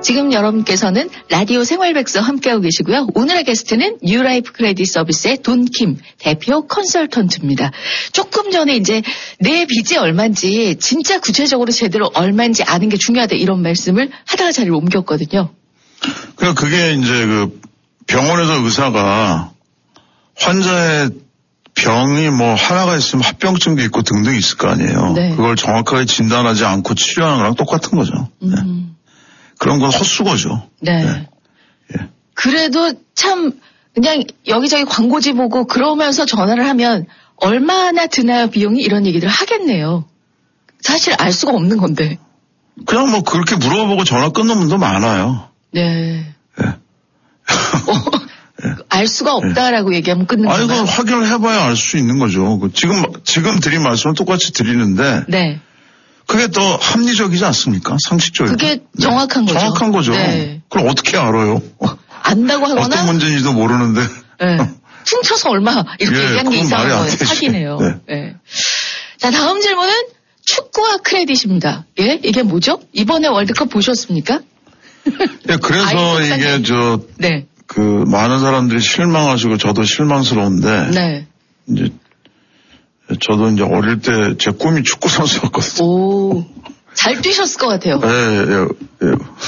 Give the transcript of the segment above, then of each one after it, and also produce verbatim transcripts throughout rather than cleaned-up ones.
지금 여러분께서는 라디오 생활백서 함께하고 계시고요. 오늘의 게스트는 뉴라이프 크레딧 서비스의 돈킴 대표 컨설턴트입니다. 조금 전에 이제 내 빚이 얼마인지 진짜 구체적으로 제대로 얼마인지 아는 게 중요하다 이런 말씀을 하다가 자리를 옮겼거든요. 그러니까 그게 이제 그 병원에서 의사가 환자의 병이 뭐 하나가 있으면 합병증도 있고 등등 있을 거 아니에요. 네. 그걸 정확하게 진단하지 않고 치료하는 거랑 똑같은 거죠. 음. 네. 그런 건 헛수고죠. 네. 네. 예. 그래도 참 그냥 여기저기 광고지 보고 그러면서 전화를 하면 얼마나 드나요 비용이 이런 얘기들을 하겠네요. 사실 알 수가 없는 건데. 그냥 뭐 그렇게 물어보고 전화 끊는 분도 많아요. 네. 예. 어, 알 수가 없다라고 예. 얘기하면 끊는 거예요. 아니, 그건 확인을 해봐야 알 수 있는 거죠. 지금, 지금 드린 말씀은 똑같이 드리는데. 네. 그게 더 합리적이지 않습니까? 상식적이고. 그게 정확한 네. 거죠. 정확한 거죠. 네. 그럼 어떻게 알아요? 안다고 하거나. 어떤 문제인지도 모르는데. 네. 퉁쳐서 얼마 이렇게 예, 얘기하는 게 이상한 거예요. 되지. 사기네요. 네. 네. 자, 다음 질문은 축구와 크레딧입니다. 예? 이게 뭐죠? 이번에 월드컵 보셨습니까? 예, 그래서 이게 저, 네. 그, 많은 사람들이 실망하시고 저도 실망스러운데. 네. 이제, 저도 이제 어릴 때 제 꿈이 축구 선수였거든요. 오, 잘 뛰셨을 것 같아요. 예, 예, 예.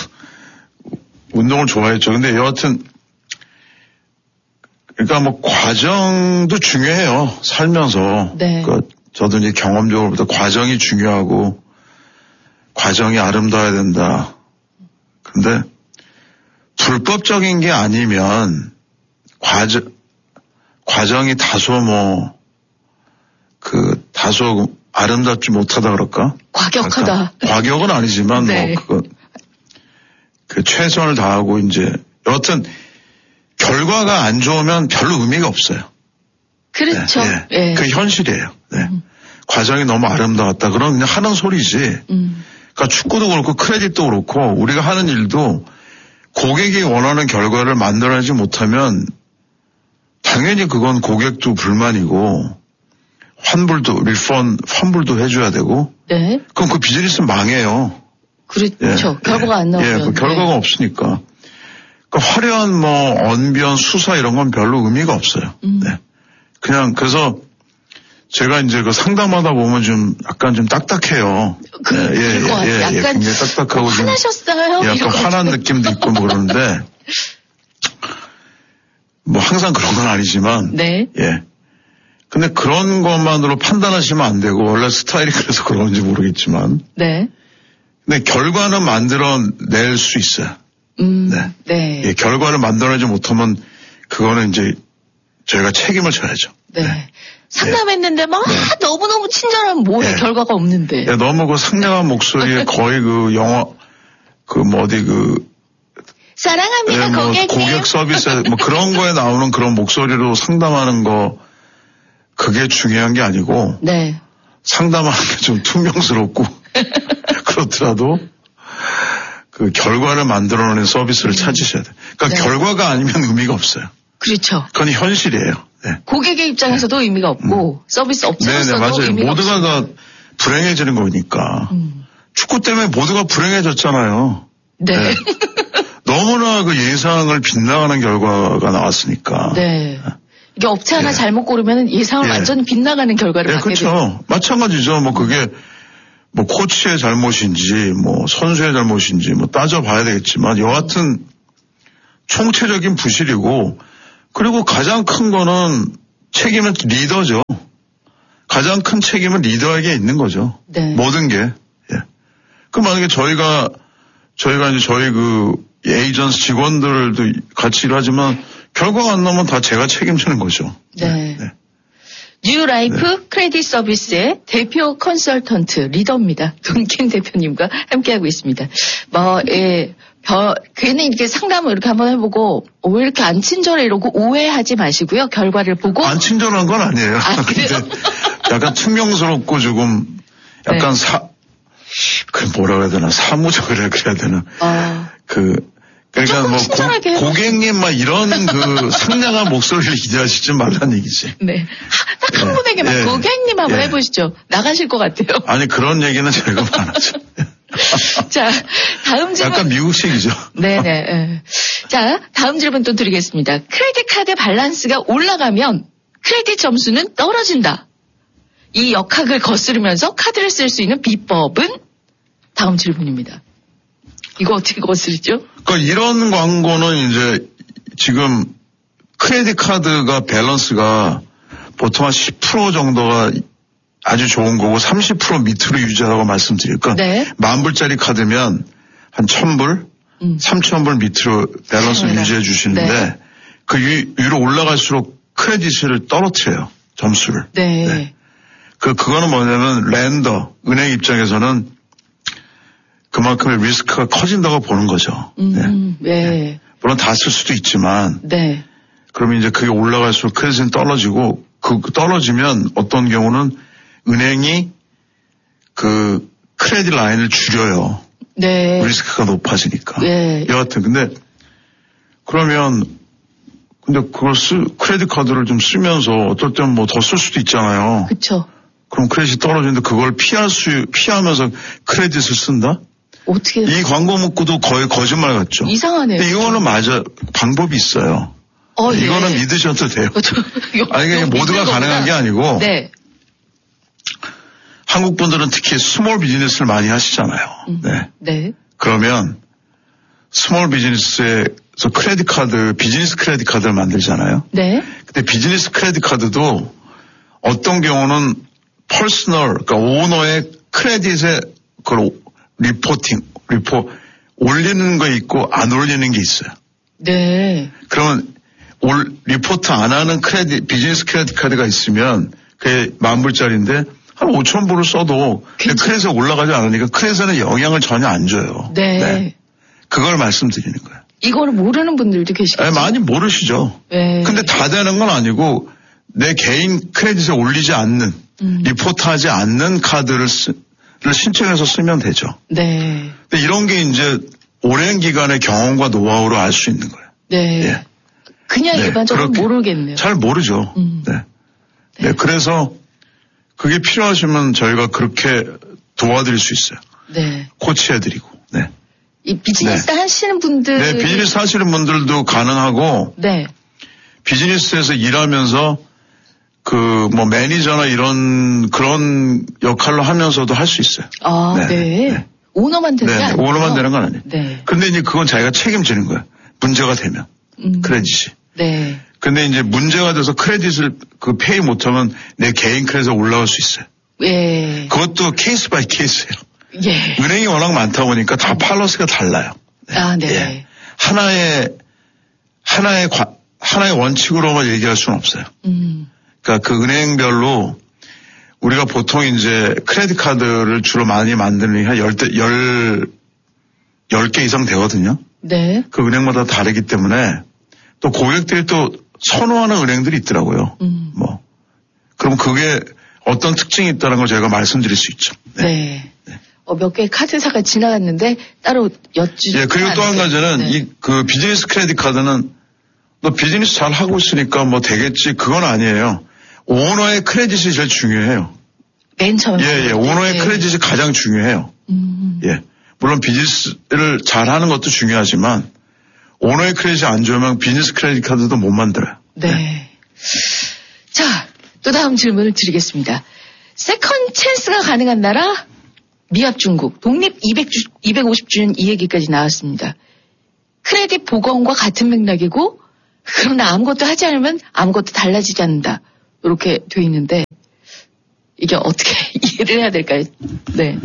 운동을 좋아했죠. 근데 여하튼, 그러니까 뭐 과정도 중요해요. 살면서. 네. 그러니까 저도 이제 경험적으로부터 과정이 중요하고 과정이 아름다워야 된다. 근데 불법적인 게 아니면 과정, 과정이 다소 뭐, 그, 다소 아름답지 못하다 그럴까? 과격하다. 그러니까 과격은 아니지만 네. 뭐, 그거, 그 최선을 다하고 이제, 여하튼, 결과가 안 좋으면 별로 의미가 없어요. 그렇죠. 네, 네. 네. 그 현실이에요. 네. 음. 과정이 너무 아름다웠다. 그런 그냥 하는 소리지. 음. 그러니까 축구도 그렇고 크레딧도 그렇고 우리가 하는 일도 고객이 원하는 결과를 만들어내지 못하면 당연히 그건 고객도 불만이고 환불도 리펀 환불도 해줘야 되고. 네. 그럼 그 비즈니스는 망해요. 그렇죠. 예, 결과가 예, 안 나오면. 예, 그 결과가 네. 없으니까. 그러니까 화려한 뭐 언변 수사 이런 건 별로 의미가 없어요. 음. 네. 그냥 그래서 제가 이제 그 상담하다 보면 좀 약간 좀 딱딱해요. 그, 예, 예, 예, 예, 약간 예, 굉장히 딱딱하고 좀 화나셨어요? 예, 약간 화난 느낌도 있고 뭐 그러는데 뭐 항상 그런 건 아니지만 네. 예. 근데 그런 것만으로 판단하시면 안 되고 원래 스타일이 그래서 그런지 모르겠지만 네. 근데 결과는 만들어낼 수 있어요. 음, 네. 네. 예, 결과를 만들어내지 못하면 그거는 이제 저희가 책임을 져야죠. 네. 네. 상담했는데 막 네. 너무너무 친절하면 뭐해 네. 결과가 없는데. 예, 너무 그 상냥한 목소리에 거의 그 영화 그 뭐 어디 그 사랑합니다 예, 뭐 고객님. 고객 서비스 뭐 그런 거에 나오는 그런 목소리로 상담하는 거 그게 중요한 게 아니고 네. 상담하는 게 좀 투명스럽고 그렇더라도 그 결과를 만들어내는 서비스를 찾으셔야 돼요. 그러니까 네. 결과가 아니면 의미가 없어요. 그렇죠. 그건 현실이에요. 네. 고객의 입장에서도 네. 의미가 없고 음. 서비스 업체로서도 네네, 맞아요. 의미가 모두가 없어요. 다 불행해지는 거니까. 음. 축구 때문에 모두가 불행해졌잖아요. 네. 네. 너무나 그 예상을 빗나가는 결과가 나왔으니까. 네. 이게 업체 하나 예. 잘못 고르면 예상을 예. 완전히 빗나가는 결과를 예, 받게 돼요. 그렇죠. 마찬가지죠. 뭐 그게 뭐 코치의 잘못인지 뭐 선수의 잘못인지 뭐 따져봐야 되겠지만 여하튼 총체적인 부실이고 그리고 가장 큰 거는 책임은 리더죠. 가장 큰 책임은 리더에게 있는 거죠. 네. 모든 게. 예. 그 만약에 저희가 저희가 이제 저희 그 에이전트 직원들도 같이 일하지만 결과가 안 나오면 다 제가 책임지는 거죠. 네. 네. 뉴라이프 네. 크레딧 서비스의 대표 컨설턴트 리더입니다. 돈킴 대표님과 함께하고 있습니다. 뭐, 예, 벼, 괜히 이렇게 상담을 이렇게 한번 해보고, 어, 왜 이렇게 안 친절해 이러고 오해하지 마시고요. 결과를 보고. 안 친절한 건 아니에요. 아, 그래요? 근데 약간 투명스럽고 조금 약간 네. 사, 그 뭐라 그래야 되나, 사무적이라 그래야 되나. 아. 그, 그러니까 뭐 고, 고객님 막 이런 그 상냥한 목소리를 기대하시지 말라는 얘기지. 네. 딱 한 네. 분에게만 네. 고객님 한번 네. 해보시죠. 나가실 것 같아요. 아니 그런 얘기는 저희가 안 하죠. 자, 다음 질문. 약간 미국식이죠. 네네. 네. 자, 다음 질문 또 드리겠습니다. 크레딧 카드 밸런스가 올라가면 크레딧 점수는 떨어진다. 이 역학을 거스르면서 카드를 쓸 수 있는 비법은? 다음 질문입니다. 이거 어떻게 거스르죠? 그러니까 이런 광고는 이제 지금 크레딧 카드가 밸런스가 보통 한 십 퍼센트 정도가 아주 좋은 거고 삼십 퍼센트 밑으로 유지하라고 말씀드릴까? 네. 만 불짜리 카드면 한 천 불, 음. 삼천 불 밑으로 밸런스를 네. 유지해 주시는데 네. 그 위, 위로 올라갈수록 크레딧을 떨어뜨려요. 점수를. 네. 네. 그, 그거는 뭐냐면 랜더, 은행 입장에서는 그만큼의 리스크가 커진다고 보는 거죠. 음, 네. 네. 네. 물론 다 쓸 수도 있지만 네. 그러면 이제 그게 올라갈수록 크레딧은 떨어지고 그 떨어지면 어떤 경우는 은행이 그 크레딧 라인을 줄여요. 네. 리스크가 높아지니까. 네. 여하튼 근데 그러면 근데 그걸 쓰 크레딧 카드를 좀 쓰면서 어떨 때는 뭐 더 쓸 수도 있잖아요. 그렇죠. 그럼 크레딧이 떨어지는데 그걸 피할 수 피하면서 크레딧을 쓴다? 어떻게? 이 광고 문구도 거의 거짓말 같죠. 이상하네요. 근데 이거는 맞아 방법이 있어요. 어, 이거는 예. 믿으셔도 돼요. 어, 저, 요, 아니 그냥 요 모두가 믿는 가능한 거구나. 게 아니고 네. 한국 분들은 특히 스몰 비즈니스를 많이 하시잖아요. 음. 네. 네. 그러면 스몰 비즈니스에서 크레딧 카드, 비즈니스 크레딧 카드를 만들잖아요. 네. 근데 비즈니스 크레딧 카드도 어떤 경우는 퍼스널, 그러니까 오너의 크레딧에 그걸 리포팅, 리포 올리는 거 있고 안 올리는 게 있어요. 네. 그러면 올 리포트 안 하는 크레딧, 비즈니스 크레딧 카드가 있으면 그게 만 불짜리인데 한 오천 불을 써도 크레딧에 올라가지 않으니까 크레딧에는 영향을 전혀 안 줘요. 네. 네. 그걸 말씀드리는 거예요. 이거를 모르는 분들도 계시겠죠. 많이 모르시죠. 네. 근데 다 되는 건 아니고 내 개인 크레딧에 올리지 않는, 음. 리포트하지 않는 카드를 쓰, 를 신청해서 쓰면 되죠. 네. 근데 이런 게 이제 오랜 기간의 경험과 노하우로 알 수 있는 거예요. 네. 예. 그냥 네, 일반적으로 그렇게 모르겠네요. 잘 모르죠. 음. 네. 네. 그래서 그게 필요하시면 저희가 그렇게 도와드릴 수 있어요. 네. 코치해드리고. 네. 이 비즈니스 네. 하시는 분들. 네, 비즈니스 하시는 분들도 가능하고. 네. 비즈니스에서 일하면서 그 뭐 매니저나 이런 그런 역할로 하면서도 할 수 있어요. 아, 네. 네. 네. 오너만 되는 네, 게 아니고. 오너만 되는 건 아니에요. 네. 근데 이제 그건 자기가 책임지는 거예요. 문제가 되면. 음. 크레딧이. 네. 근데 이제 문제가 돼서 크레딧을 그 페이 못하면 내 개인 크레딧에 올라갈 수 있어요. 예. 그것도 케이스 바이 케이스예요. 예. 은행이 워낙 많다 보니까 다 팔러스가 달라요. 네. 아, 네. 예. 하나의 하나의 과, 하나의 원칙으로만 얘기할 수는 없어요. 음. 그러니까 그 은행별로 우리가 보통 이제 크레딧 카드를 주로 많이 만드는 한 열 대, 열, 열 개 이상 되거든요. 네. 그 은행마다 다르기 때문에 또 고객들이 또 선호하는 은행들이 있더라고요. 음. 뭐. 그럼 그게 어떤 특징이 있다는 걸 저희가 말씀드릴 수 있죠. 네. 네. 네. 어, 몇 개의 카드사가 지나갔는데 따로 여쭈지. 예, 그리고 또 한 가지는 네. 이 그 비즈니스 크레딧 카드는 너 비즈니스 잘 하고 있으니까 뭐 되겠지. 그건 아니에요. 오너의 크레딧이 제일 중요해요. 맨 처음에. 예, 예. 오너의 네. 크레딧이 가장 중요해요. 음. 예. 물론 비즈니스를 잘 하는 것도 중요하지만 오너의 크레딧이 안 좋으면 비즈니스 크레딧 카드도 못 만들어요. 네. 네. 자, 또 다음 질문을 드리겠습니다. 세컨 찬스가 가능한 나라? 미합 중국. 독립 이백 주, 이백오십 주년 이 얘기까지 나왔습니다. 크레딧 보건과 같은 맥락이고 그러나 아무것도 하지 않으면 아무것도 달라지지 않는다. 이렇게 돼 있는데 이게 어떻게 이해를 해야 될까요? 네.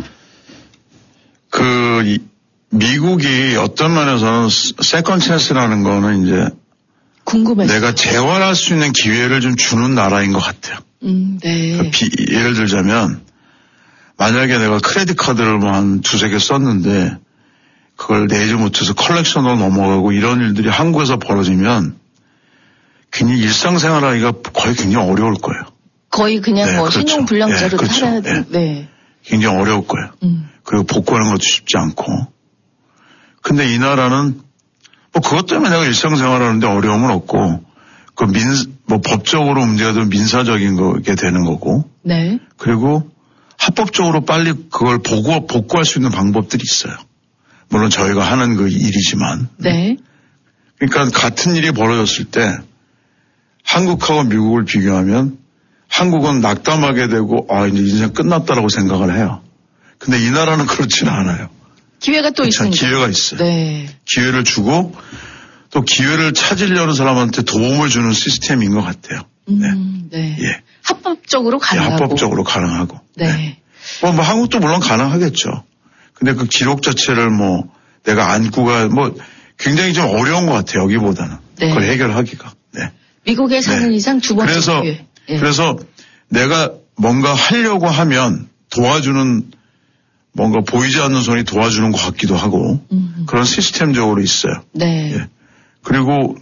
그 이, 미국이 어떤 면에서는 세컨 찬스라는 거는 이제 궁금해서 내가 재활할 수 있는 기회를 좀 주는 나라인 것 같아요. 음, 네. 그 비, 예를 들자면 만약에 내가 크레딧 카드를 뭐 한 두세 개 썼는데 그걸 내지 못해서 컬렉션으로 넘어가고 이런 일들이 한국에서 벌어지면 굉장히 일상생활하기가 거의 굉장히 어려울 거예요. 거의 그냥 네, 뭐 그렇죠. 신용불량자로 네, 그렇죠. 살아야 네. 네. 굉장히 어려울 거예요. 음. 그리고 복구하는 것도 쉽지 않고. 근데 이 나라는 뭐 그것 때문에 내가 일상생활하는데 어려움은 없고 그 민, 뭐 법적으로 문제가 되면 민사적인 거게 되는 거고. 네. 그리고 합법적으로 빨리 그걸 보고, 복구할 수 있는 방법들이 있어요. 물론 저희가 하는 그 일이지만. 네. 그러니까 같은 일이 벌어졌을 때 한국하고 미국을 비교하면 한국은 낙담하게 되고 아 이제 인생 끝났다라고 생각을 해요. 근데 이 나라는 그렇지는 않아요. 기회가 또 있으니까. 기회가 있어요. 네. 기회를 주고 또 기회를 찾으려는 사람한테 도움을 주는 시스템인 것 같아요. 음, 네. 네. 예. 합법적으로 가능하고. 예, 합법적으로 가능하고. 네. 네. 뭐, 뭐 한국도 물론 가능하겠죠. 근데 그 기록 자체를 뭐 내가 안고가 뭐 굉장히 좀 어려운 것 같아요. 여기보다는. 네. 그걸 해결하기가. 네. 미국에 사는 네. 이상 두 번째 그래서 기회. 예. 그래서 내가 뭔가 하려고 하면 도와주는 뭔가 보이지 않는 손이 도와주는 것 같기도 하고 음. 그런 시스템적으로 있어요. 네. 예. 그리고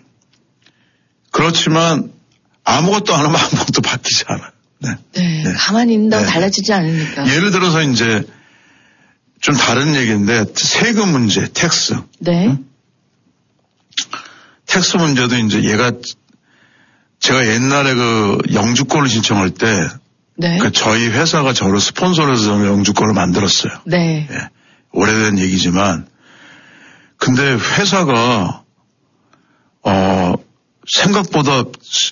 그렇지만 아무것도 안 하면 아무것도 바뀌지 않아요. 네. 네. 네. 가만히 있는다고 네. 달라지지 않으니까. 예를 들어서 이제 좀 다른 얘기인데 세금 문제, 텍스. 네. 응? 텍스 문제도 이제 얘가 제가 옛날에 그 영주권을 신청할 때 네. 그 저희 회사가 저를 스폰서로해서 영주권을 만들었어요. 네. 예. 오래된 얘기지만 근데 회사가 어 생각보다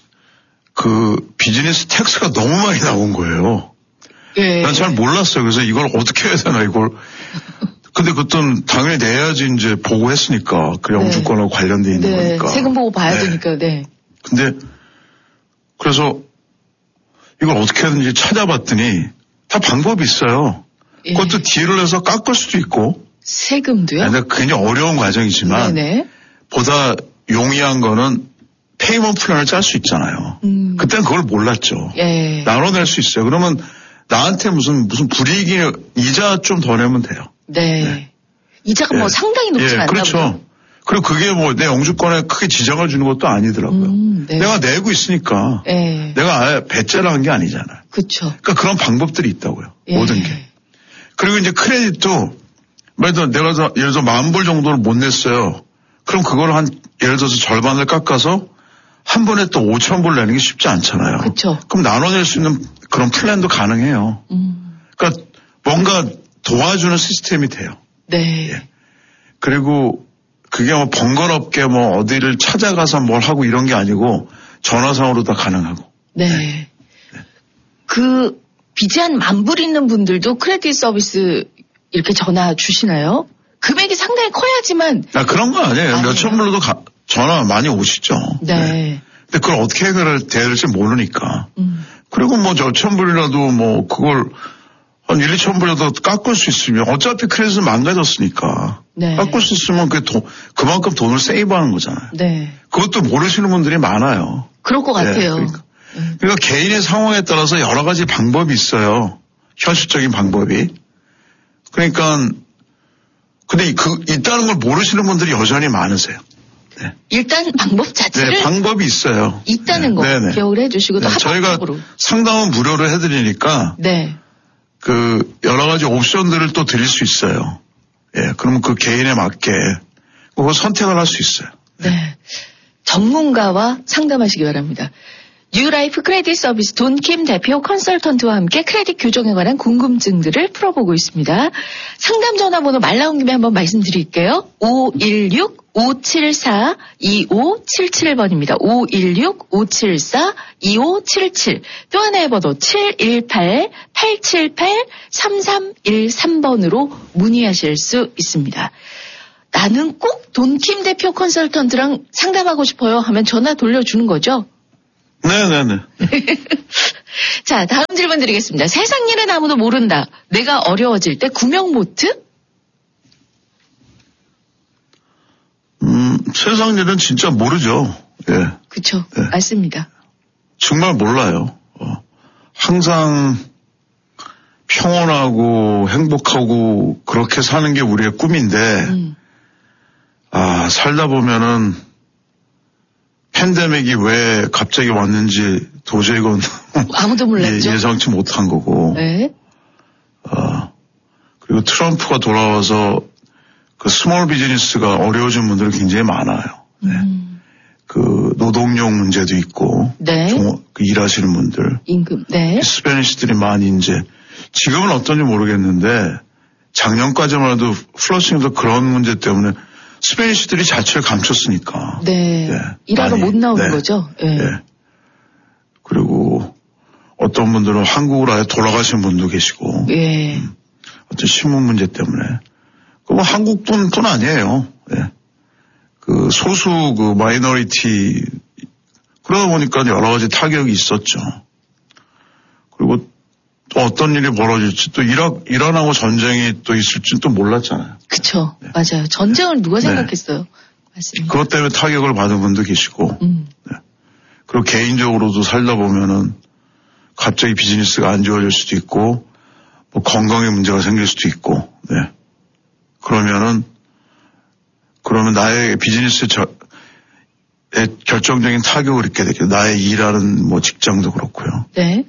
그 비즈니스 텍스가 너무 많이 나온 거예요. 예. 난 잘 몰랐어요. 그래서 이걸 어떻게 해야 되나 이걸. 근데 그것도 당연히 내야지 이제 보고 했으니까 그 영주권하고 네. 관련돼 있는 네. 거니까. 세금 보고 봐야 네. 되니까. 네. 근데 그래서 이걸 어떻게 하든지 찾아봤더니 다 방법이 있어요. 예. 그것도 딜을 해서 깎을 수도 있고. 세금도요? 아니, 굉장히 어려운 과정이지만 네네. 보다 용이한 거는 페이먼트 플랜을 짤 수 있잖아요. 음. 그때는 그걸 몰랐죠. 예. 나눠낼 수 있어요. 그러면 나한테 무슨 무슨 불이익이 이자 좀 더 내면 돼요. 네. 네. 이자가 네. 뭐 상당히 높지 예, 않나 그렇죠. 보죠? 그리고 그게 뭐 내 영주권에 크게 지장을 주는 것도 아니더라고요. 음, 네. 내가 내고 있으니까 네. 내가 아예 배째를 한 게 아니잖아요. 그렇죠. 그러니까 그런 방법들이 있다고요. 예. 모든 게. 그리고 이제 크레딧도 예를 들어 내가 예를 들어 만 불 정도를 못 냈어요. 그럼 그걸 한 예를 들어서 절반을 깎아서 한 번에 또 오천 불 내는 게 쉽지 않잖아요. 그렇죠. 그럼 나눠낼 수 있는 그런 플랜도 가능해요. 음. 그러니까 뭔가 도와주는 시스템이 돼요. 네. 예. 그리고 그게 뭐 번거롭게 뭐 어디를 찾아가서 뭘 하고 이런 게 아니고 전화상으로 다 가능하고. 네. 네. 그 빚이 한 만 불 있는 분들도 크레딧 서비스 이렇게 전화 주시나요? 금액이 상당히 커야지만. 아, 그런 거 아니에요. 몇천 불로도 가, 전화 많이 오시죠. 네. 네. 근데 그걸 어떻게 해결해야 될지 모르니까. 음. 그리고 뭐 저천 불이라도 뭐 그걸 한 일, 이천 불이라도 깎을 수 있으면 어차피 크레딧은 망가졌으니까. 네. 깎을 수 있으면 그 돈, 그만큼 돈을 세이브하는 거잖아요. 네. 그것도 모르시는 분들이 많아요. 그럴 것 같아요. 네, 그러니까. 음. 그러니까 개인의 상황에 따라서 여러 가지 방법이 있어요. 현실적인 방법이. 그러니까 근데 그 있다는 걸 모르시는 분들이 여전히 많으세요. 네. 일단 방법 자체를 네, 방법이 있어요. 있다는 네. 거 네네. 기억을 해주시고 또 네, 합법적으로. 저희가 상담은 무료로 해드리니까 네. 그 여러 가지 옵션들을 또 드릴 수 있어요. 예, 그러면 그 개인에 맞게 그거 선택을 할 수 있어요. 네. 네. 전문가와 상담하시기 바랍니다. 뉴라이프 크레딧 서비스 돈킴 대표 컨설턴트와 함께 크레딧 규정에 관한 궁금증들을 풀어보고 있습니다. 상담 전화번호 말 나온 김에 한번 말씀드릴게요. 오일육 오칠사 이오칠칠 번입니다. 오일육 오칠사 이오칠칠 또 하나의 번호 칠일팔 팔칠팔 삼삼일삼 번으로 문의하실 수 있습니다. 나는 꼭 돈킴 대표 컨설턴트랑 상담하고 싶어요 하면 전화 돌려주는 거죠? 네네네. 자, 다음 질문 드리겠습니다. 세상 일은 아무도 모른다. 내가 어려워질 때 구명 모트? 음, 세상 일은 진짜 모르죠. 예. 그쵸. 네. 맞습니다. 정말 몰라요. 어, 항상 평온하고 행복하고 그렇게 사는 게 우리의 꿈인데, 음. 아, 살다 보면은 팬데믹이 왜 갑자기 왔는지 도저히 이건 아무도 몰랐죠. 예상치 못한 거고. 네. 어, 그리고 트럼프가 돌아와서 그 스몰 비즈니스가 어려워진 분들이 굉장히 많아요. 네. 음. 그 노동력 문제도 있고, 네. 종, 그 일하시는 분들, 임금, 네. 스페니시들이 많이 이제 지금은 어떤지 모르겠는데 작년까지만 해도 플러싱에서 그런 문제 때문에 스페니쉬들이 자취를 감췄으니까. 네. 네. 일하러 못 나오는 네. 거죠. 네. 네. 그리고 어떤 분들은 한국으로 아예 돌아가신 분도 계시고. 네. 음, 어떤 신문 문제 때문에. 그 뭐 한국뿐뿐 아니에요. 네. 그 소수 그 마이너리티 그러다 보니까 여러 가지 타격이 있었죠. 그리고 또 어떤 일이 벌어질지 또 이란, 이란하고 전쟁이 또 있을지는 또 몰랐잖아요. 그쵸. 네. 맞아요. 전쟁을 누가 생각했어요. 네. 맞습니다. 그것 때문에 타격을 받은 분도 계시고. 음. 네. 그리고 개인적으로도 살다 보면은 갑자기 비즈니스가 안 좋아질 수도 있고 뭐 건강에 문제가 생길 수도 있고. 네. 그러면은 그러면 나의 비즈니스 저, 결정적인 타격을 입게 되겠죠. 나의 일하는 뭐 직장도 그렇고요. 네.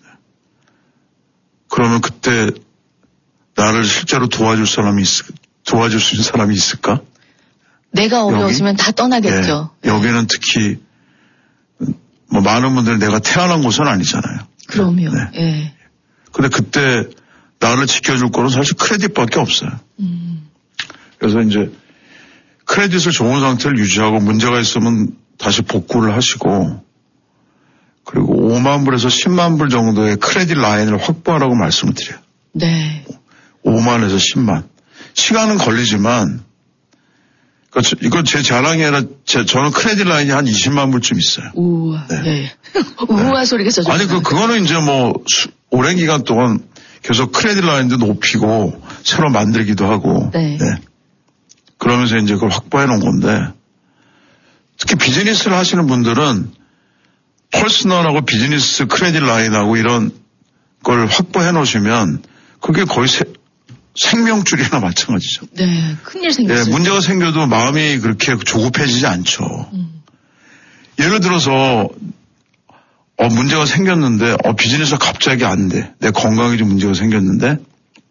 그러면 그때 나를 실제로 도와줄 사람이 있, 도와줄 수 있는 사람이 있을까? 내가 어려웠으면 여기? 다 떠나겠죠. 예, 여기는 특히 뭐 많은 분들이 내가 태어난 곳은 아니잖아요. 그럼요. 네. 예. 근데 그때 나를 지켜줄 거는 사실 크레딧밖에 없어요. 음. 그래서 이제 크레딧을 좋은 상태를 유지하고 문제가 있으면 다시 복구를 하시고 그리고 오만 불에서 십만 불 정도의 크레딧 라인을 확보하라고 말씀을 드려요. 네. 오만에서 십만. 시간은 걸리지만 그러니까 이건 제 자랑이 아니라 제, 저는 크레딧 라인이 한 이십만 불쯤 있어요. 우와. 네. 네. 우와 네. 소리가 져죠. 아니 그 그거는 이제 뭐 수, 오랜 기간 동안 계속 크레딧 라인도 높이고 새로 만들기도 하고. 네. 네. 그러면서 이제 그걸 확보해 놓은 건데 특히 비즈니스를 하시는 분들은 퍼스널하고 비즈니스 크레딧 라인하고 이런 걸 확보해 놓으시면 그게 거의 세, 생명줄이나 마찬가지죠. 네, 큰일 생겼어요. 네, 문제가 생겨도 마음이 그렇게 조급해지지 않죠. 음. 예를 들어서 어 문제가 생겼는데 어 비즈니스가 갑자기 안 돼. 내 건강에 좀 문제가 생겼는데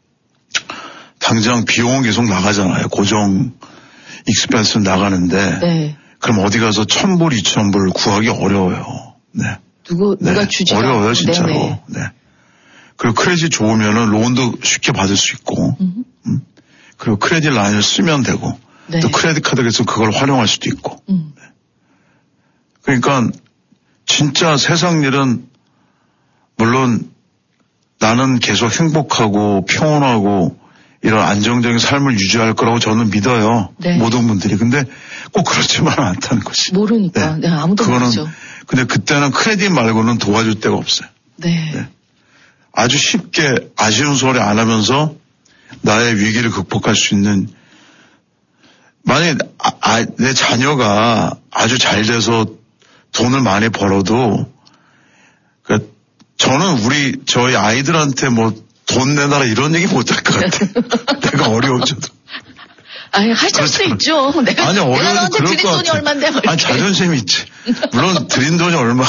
당장 비용은 계속 나가잖아요. 고정 익스펜스 나가는데 네. 그럼 어디 가서 천 불, 이천 불 구하기 어려워요. 네. 누구 누가 네. 주지 어려워요, 진짜로. 네네. 네. 그리고 크레딧 좋으면은 론도 쉽게 받을 수 있고, 음. 그리고 크레딧 라인을 쓰면 되고, 네. 또 크레딧 카드에서 그걸 활용할 수도 있고. 음. 네. 그러니까 진짜 세상 일은 물론 나는 계속 행복하고 평온하고 이런 안정적인 삶을 유지할 거라고 저는 믿어요. 네. 모든 분들이. 근데 꼭 그렇지만은 않다는 것이. 모르니까. 네. 네, 아무도 모르죠. 근데 그때는 크레딧 말고는 도와줄 데가 없어요. 네. 네. 아주 쉽게 아쉬운 소리 안 하면서 나의 위기를 극복할 수 있는 만약에 아, 아, 내 자녀가 아주 잘 돼서 돈을 많이 벌어도 그 저는 우리 저희 아이들한테 뭐 돈 내놔라 이런 얘기 못 할 것 같아. 내가 어려워져도. 아니 하실 수 있죠. 내가, 아니 어려워도 내가 그럴 드린 것 돈이 같아. 얼만데. 아니 자존심이 있지. 물론 드린 돈이 얼마.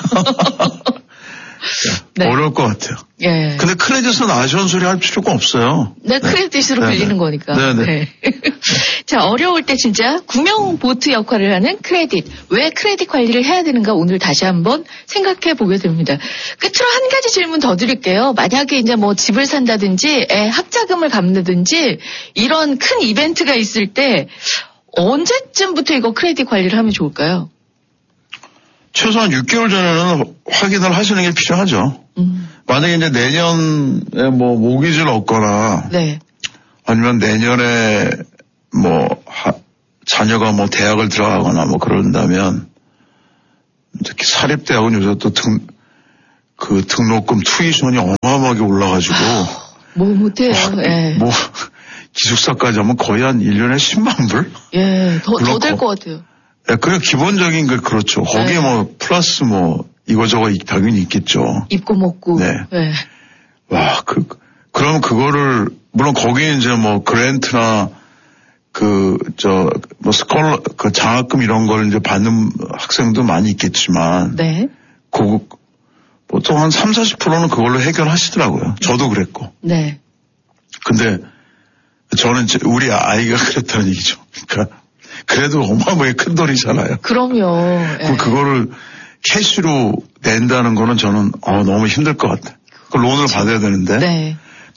네. 어려울 것 같아요. 예. 근데 크레딧은 아쉬운 소리 할 필요가 없어요. 네, 크레딧으로 네. 빌리는 네. 거니까. 네네. 네. 자, 어려울 때 진짜 구명 보트 역할을 하는 크레딧. 왜 크레딧 관리를 해야 되는가 오늘 다시 한번 생각해 보게 됩니다. 끝으로 한 가지 질문 더 드릴게요. 만약에 이제 뭐 집을 산다든지 애 학자금을 갚는다든지 이런 큰 이벤트가 있을 때 언제쯤부터 이거 크레딧 관리를 하면 좋을까요? 최소한 육 개월 전에는 확인을 하시는 게 필요하죠. 음. 만약에 이제 내년에 뭐 모기지를 얻거나 네. 아니면 내년에 뭐 하, 자녀가 뭐 대학을 들어가거나 뭐 그런다면 특히 사립대학은 요새 또 등, 그 등록금 투이션이 어마어마하게 올라가지고 뭐 못해요. 뭐, 예. 뭐 기숙사까지 하면 거의 한 일 년에 십만 불? 예, 더, 더 될 것 같아요. 예, 그게 기본적인 게 그렇죠. 거기에 네. 뭐 플러스 뭐 이거저거 당연히 있겠죠. 입고 먹고. 네. 네. 와, 그, 그럼 그거를, 물론 거기에 이제 뭐 그랜트나 그, 저, 뭐 스컬러, 그 장학금 이런 걸 이제 받는 학생도 많이 있겠지만. 네. 그, 보통 한 삼, 사십 퍼센트는 그걸로 해결하시더라고요. 저도 그랬고. 네. 근데 저는 이제 우리 아이가 그랬다는 얘기죠. 그러니까 그래도 어마어마하게 큰 돈이잖아요. 그럼요. 그, 그거를 캐시로 낸다는 거는 저는 어, 너무 힘들 것 같아요. 그 론을 받아야 되는데. 네.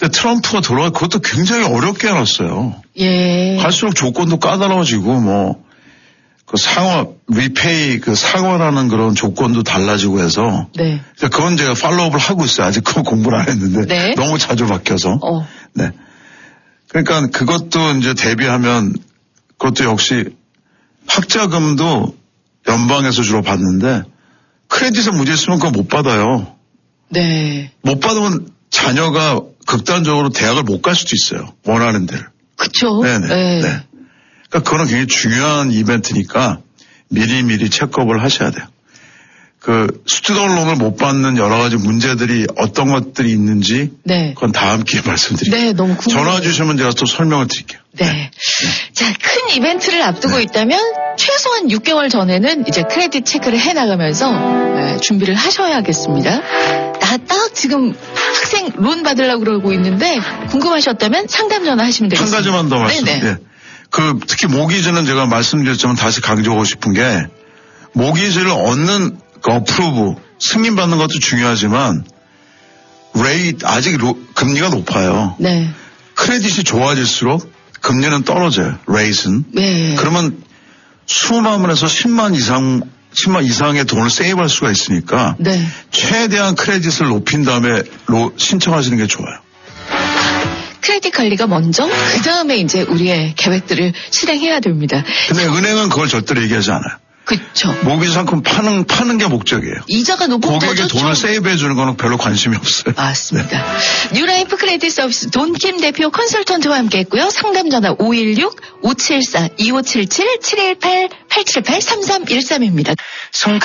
근데 트럼프가 들어와 그것도 굉장히 어렵게 해놨어요. 예. 갈수록 조건도 까다로워지고 뭐 그 상환 리페이 그 상환하는 그런 조건도 달라지고 해서. 네. 그건 제가 팔로우업을 하고 있어요. 아직 그거 공부를 안 했는데 네. 너무 자주 바뀌어서. 어. 네. 그러니까 그것도 이제 대비하면 그것도 역시 학자금도 연방에서 주로 받는데 크레딧에 문제 있으면 그거 못 받아요. 네. 못 받으면 자녀가 극단적으로 대학을 못 갈 수도 있어요. 원하는 데를. 그쵸. 네네. 네. 네. 그러니까 그거는 굉장히 중요한 이벤트니까 미리미리 체크업을 하셔야 돼요. 그 스튜던 론을 못 받는 여러 가지 문제들이 어떤 것들이 있는지 네. 그건 다음 기회에 말씀드릴게요. 네, 너무 궁금해요. 전화 주시면 제가 또 설명을 드릴게요. 네. 네. 자, 큰 이벤트를 앞두고 네. 있다면 최소한 육 개월 전에는 이제 크레딧 체크를 해 나가면서 네, 준비를 하셔야겠습니다. 나 딱 지금 학생 론 받으려고 그러고 있는데 궁금하셨다면 상담 전화하시면 한 되겠습니다. 가지만 더 말씀. 네네. 예. 그 특히 모기지는 제가 말씀드렸지만 다시 강조하고 싶은 게 모기지를 얻는 그 어프로브 승인받는 것도 중요하지만 레이 아직 로, 금리가 높아요. 네. 크레딧이 좋아질수록 금리는 떨어져요. 레이스는. 네. 그러면 수만 원에서 십만 이상 십만 이상의 돈을 세이브할 수가 있으니까 네. 최대한 크레딧을 높인 다음에 로, 신청하시는 게 좋아요. 크레딧 관리가 먼저 그 다음에 이제 우리의 계획들을 실행해야 됩니다. 근데 은행은 그걸 절대로 얘기하지 않아요. 그렇죠. 모기지 상품 파는 파는 게 목적이에요. 이자가 높으면 더 고객의 좋죠. 돈을 세이브해 주는 거는 별로 관심이 없어요. 맞습니다. 뉴라이프 크레딧 서비스 돈킴 대표 컨설턴트와 함께했고요. 상담 전화 오일육 오칠사 이오칠칠 칠일팔 팔칠팔 삼삼일삼입니다.